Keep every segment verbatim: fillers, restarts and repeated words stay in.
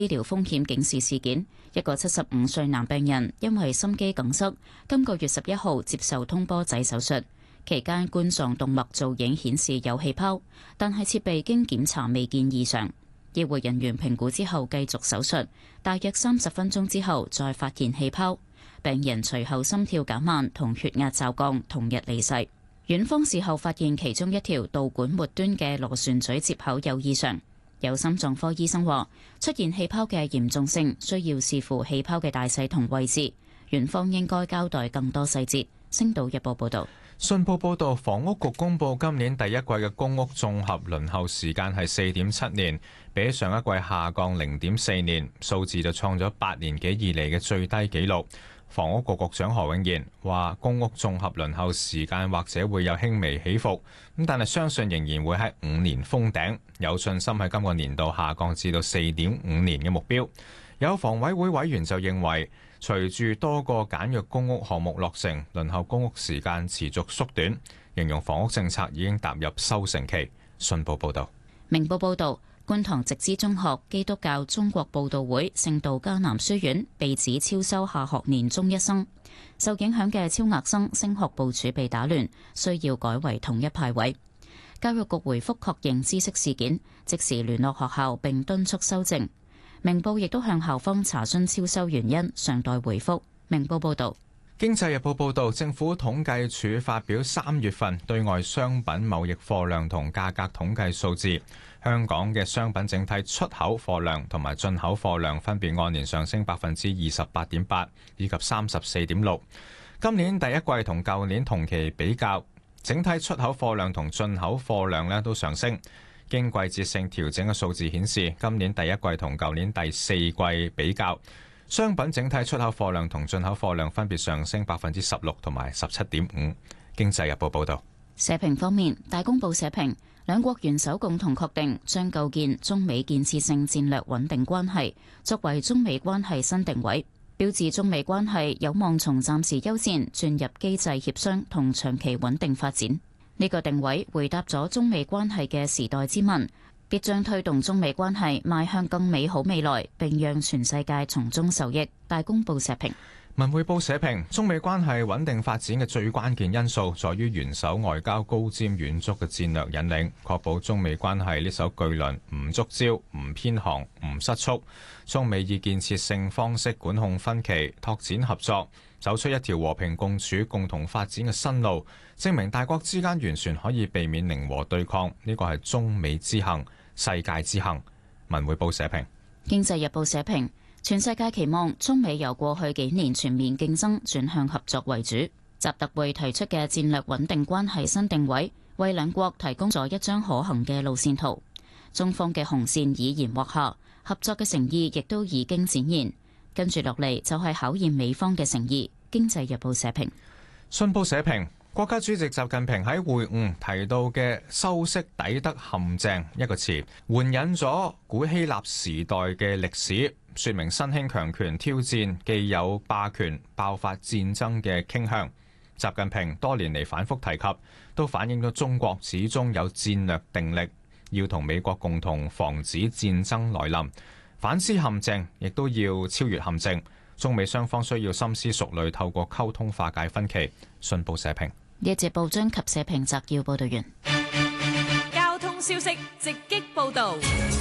醫療風險警示事件，一個七十五歲男病人因為心肌梗塞，今個月十一號接受通波仔手術，期間冠狀動脈造影顯示有氣泡，但係設備經檢查未見異常。醫護人員評估之後繼續手術，大約三十分鐘之後再發現氣泡，病人隨後心跳減慢同血壓驟降，同日離世。院方事後發現其中一條導管末端嘅螺旋錐接口有異常。有心臟科醫生話，出現氣泡嘅嚴重性需要視乎氣泡嘅大細同位置，院方應該交代更多細節。星島日報報道。 信報報導，房屋局公佈今年第一季嘅公屋綜合輪候時間係四點七年，比上一季下降零點四年，數字就創咗八年幾以嚟嘅最低紀錄。房屋局局長何永賢話，公屋綜合輪候時間或者會有輕微起伏，咁但係相信仍然會喺五年封頂，有信心喺今個年度下降至到四點五年嘅目標。有房委會委員就認為，隨住多個簡約公屋項目落成，輪候公屋時間持續縮短，形容房屋政策已經踏入收成期。信報報道。 明報報道，觀塘直資中學基督教中國佈道會聖道迦南書院被指超收下學年中一生，受影響嘅超額生升學部署被打亂，需要改為統一派位。教育局回覆確認知悉事件，即時聯絡學校並敦促修正。明報亦都向校方查詢超收原因，尚待回覆。明報報導。 經濟日報報導，政府統計處發表三月份對外商品貿易貨量同價格統計數字，香港嘅商品整體出口貨量同埋進口貨量分別按年上升百分之二十八點八以及三十四點六。今年第一季同舊年同期比較，整體出口貨量同進口貨量咧都上升。經季節性調整嘅數字顯示，今年第一季同舊年第四季比較，商品整體出口貨量同進口貨量分別上升百分之十六同埋十七點五。經濟日報報導。 社評方面，大公報社評，兩國元首共同確定將構建中美建設性戰略穩定關係，作為中美關係新定位，標誌中美關係有望從暫時休戰轉入機制協商同長期穩定發展。呢個定位回答咗中美關係嘅時代之問，必將推動中美關係邁向更美好未來，並讓全世界從中受益。大公報社評。 文匯報社評，中美關係穩定發展嘅最關鍵因素，在於元首外交高瞻遠矚嘅戰略引領，確保中美關係呢艘巨輪唔觸礁、唔偏航、唔失速。中美以建設性方式管控分歧，拓展合作，走出一條和平共處、共同發展嘅新路，證明大國之間完全可以避免零和對抗。呢個係中美之幸、世界之幸。文匯報社評。 經濟日報社評。全世界期望中美由過去幾年全面競爭轉向合作為主。習特會提出嘅戰略穩定關係新定位，為兩國提供咗一張可行嘅路線圖。中方嘅紅線已然劃下，合作嘅誠意亦都已經展現。跟住落嚟就係考驗美方嘅誠意。經濟日報社評。 信報社評，國家主席習近平喺會晤提到嘅修昔底德陷阱一個詞，援引咗古希臘時代嘅歷史，說明新興強權挑戰既有霸權爆發戰爭嘅傾向。習近平多年嚟反覆提及，都反映咗中國始終有戰略定力，要同美國共同防止戰爭來臨，反思陷阱，亦都要超越陷阱。中美雙方需要深思熟慮，透過溝通化解分歧。信報社評。 呢一節報章及社評摘要報道完。 交通消息直擊報道。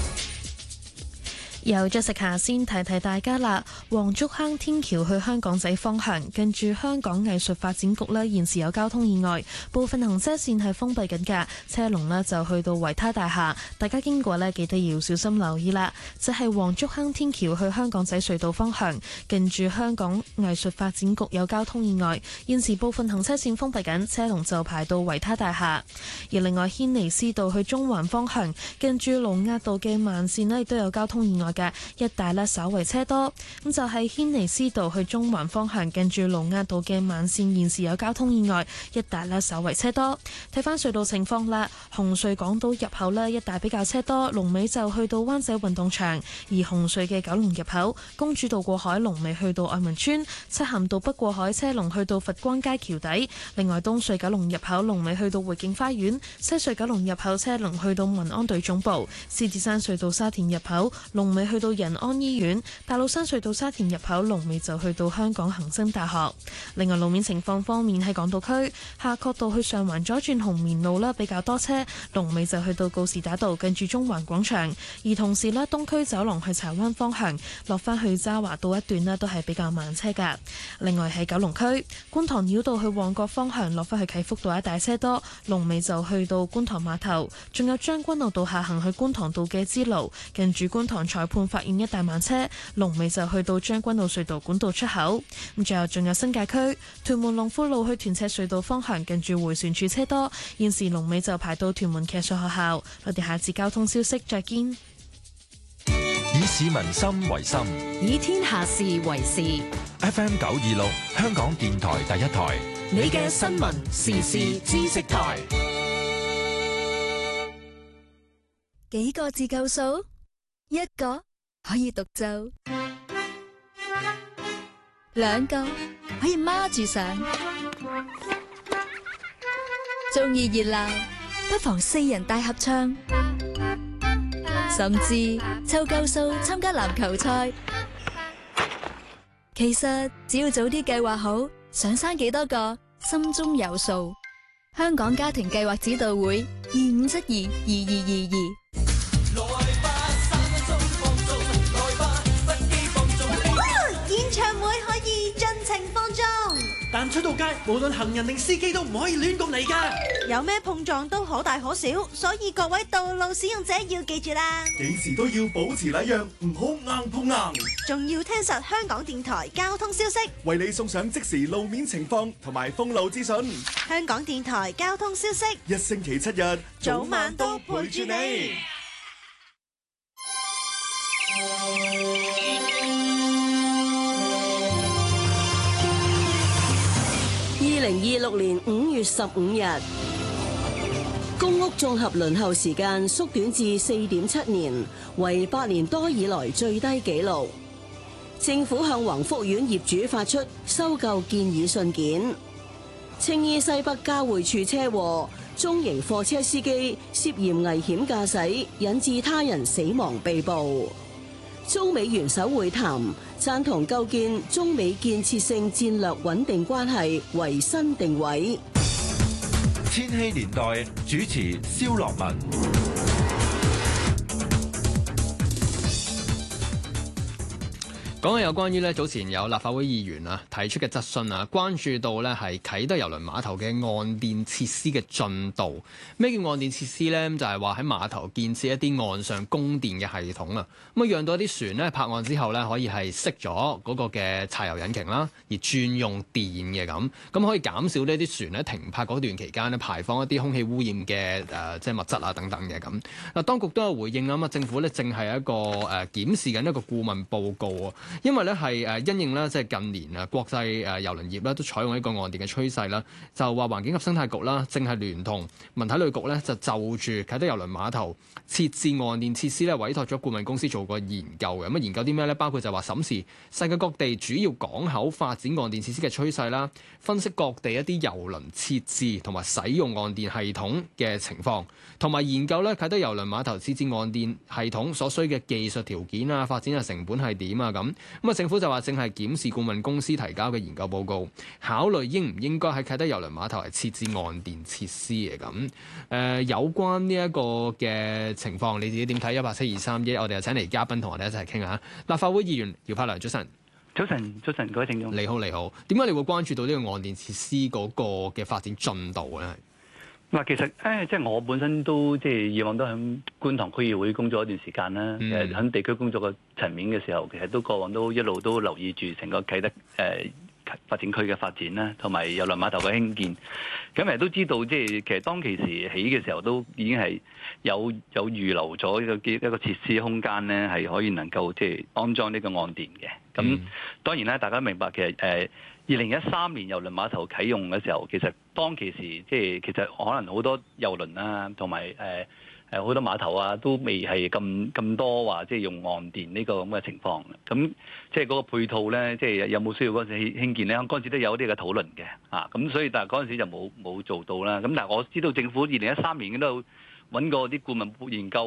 有咗食下先提提大家啦，黃竹坑天橋去香港仔方向，近住香港藝術發展局呢，現時有交通意外，部分行車線係封閉緊㗎，車龍呢就去到維他大廈，大家經過呢，記得要小心留意啦。就係黃竹坑天橋去香港仔隧道方向，近住香港藝術發展局有交通意外，現時部分行車線封閉緊，車龍就排到維他大廈。而另外軒尼詩道去中環方向，近住龍押道嘅慢線呢，亦都有交通意外嘅，一帶呢稍為車多。咁就係軒尼詩道去中環方向，近住龍押道嘅慢線現時有交通意外，一帶呢稍為車多。睇翻隧道情況啦，紅隧港島入口呢，一帶比較車多，龍尾就去到灣仔運動場；而紅隧嘅九龍入口公主道過海龍尾去到愛民村，漆咸道北過海車龍去到佛光街橋底。另外東隧九龍入口龍尾去到匯景花園，西隧九龍入口車龍去到民安隊總部，獅子山隧道沙田入口龍尾尾去到仁安醫院，大老山隧道沙田入口龍尾就去到香港恒生大學。另外路面情況方面，喺港島區夏慤道去上環左轉紅棉路啦，比較多車，龍尾就去到告士打道近住中環廣場。而同時咧，東區走廊去柴灣方向落翻去渣華道一段咧，都係比較慢車噶。另外喺九龍區觀塘繞道去旺角方向落翻去啟福道一帶車多，龍尾就去到觀塘碼頭。仲有將軍澳道下行去觀塘道嘅支路，近住觀塘裁判法院一帶慢車，龍尾就去到將軍澳隧道管道出口。咁最後仲有新界區屯門龍富路去屯赤隧道方向，近住迴旋處車多，現時龍尾就排到屯門騎術學校。我哋下次交通消息再見。 以市民心為心， 以天下事為事。 F M 九二六香港電台第一台， 你嘅新聞時事知識台。 幾個字夠數？一個可以獨奏，兩個可以孖住上。鍾意熱鬧，不妨四人大合唱，甚至湊夠數參加籃球賽。其實只要早啲計劃好，想生幾多個，心中有數。香港家庭計劃指導會二五七二二二二二。 演唱會可以盡情放縱， 但出到街，無論行人定司機都唔可以亂咁嚟噶。 有咩碰撞都可大可小，所以各位道路使用者要記住啦。 幾時都要保持禮讓，唔好硬碰硬。 仲要聽實香港電台交通消息， 為你送上即時路面情況同埋封路資訊。 香港電台交通消息， 一星期七日， 早晚都陪住你。 二零二六年五月十五日，公屋綜合輪候時間縮短至四點七年，為八年多以來最低紀錄。政府向宏福苑業主發出收購建議信件。青衣西北交匯處車禍，中型貨車司機涉嫌危險駕駛，引致他人死亡被捕。中美元首會談，贊同構建中美建設性戰略穩定關係為新定位。 千禧年代主持蕭樂文。 講緊有關於咧早前有立法會議員啊提出嘅質詢啊，關注到咧係啟德郵輪碼頭嘅岸電設施嘅進度。咩叫岸電設施呢？就係話喺碼頭建設一啲岸上供電嘅系統啊，咁啊讓到一啲船咧泊岸之後咧可以係熄咗嗰個嘅柴油引擎啦，而轉用電嘅咁，咁可以減少呢啲船咧停泊嗰段期間咧排放一啲空氣污染嘅誒、呃、即係物質啊等等嘅咁。嗱，當局都有回應啦，咁啊政府咧正係一個誒、呃、檢視緊一個顧問報告啊。因為咧係誒因應咧，即係近年啊國際誒郵輪業咧都採用一個岸電嘅趨勢啦，就話環境及生態局啦，正係聯同文體旅局咧，就就住啟德郵輪碼頭設置岸電設施咧，委託咗顧問公司做過研究嘅。咁啊研究啲咩咧？包括就話審視世界各地主要港口發展岸電設施嘅趨勢啦，分析各地一啲郵輪設置同埋使用岸電系統嘅情況，同埋研究咧啟德郵輪碼頭設置岸電系統所需嘅技術條件啊、發展嘅成本係點啊咁。咁啊，政府就話正係檢視顧問公司提交嘅研究報告，考慮應唔應該喺啟德郵輪碼頭係設置岸電設施嘅咁。誒、呃，有關呢一個嘅情況，你自己點睇？一八七二三一，我哋就請嚟嘉賓同我哋一齊傾下。立法會議員姚柏良，早晨。 早晨，早晨，各位聽眾。 你好，你好。點解你會關注到呢個岸電設施嗰個嘅發展進度咧？ 嗱，其實誒、哎，即係我本身都即係以往都喺觀塘區議會工作一段時間啦。其實喺地區工作嘅層面嘅時候，其實都過往都一路都留意住成個啟德誒、呃、發展區嘅發展啦，同埋郵輪碼頭嘅興建。咁誒都知道，即係其實當其時起嘅時候，都已經係有有預留咗一個一個設施空間咧，係可以能夠即係安裝呢個岸電嘅。咁、嗯、當然啦，大家明白其實誒二零一三年郵輪碼頭啟用嘅時候，其實當其時即係其實可能好多郵輪啊，同埋誒誒好多碼頭啊，都未係咁咁多話即係用岸電呢個咁嘅情況。咁即係嗰個配套咧，即係有冇需要嗰陣時興建咧？嗰陣時都有啲嘅討論嘅啊。咁所以但係嗰陣時就冇冇做到啦。咁但係我知道政府二零一三年都有揾過啲顧問研究。去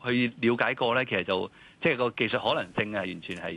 去了解過咧，其實就即係個技術可能性係完全係